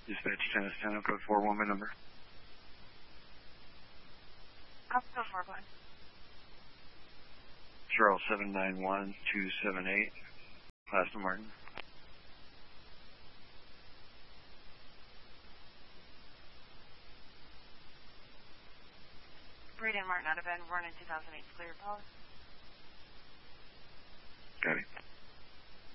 Dispatch 1010, code 411 number. I'll go 4-1. Charles 791-278, Aston Martin. Braden Martin out of Ben, born in 2008, clear, Paul. Got it.